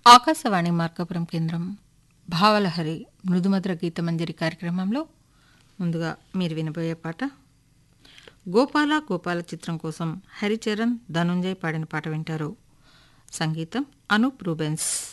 ఆకాశవాణి మార్కాపురం కేంద్రం భావలహరి మృదుమధుర గీతమంజరి కార్యక్రమంలో ముందుగా మీరు వినబోయే పాట గోపాల గోపాల చిత్రం కోసం హరిచరణ్ ధనుంజయ్ పాడిన పాట వింటారు. సంగీతం అనూప్ రూబెన్స్.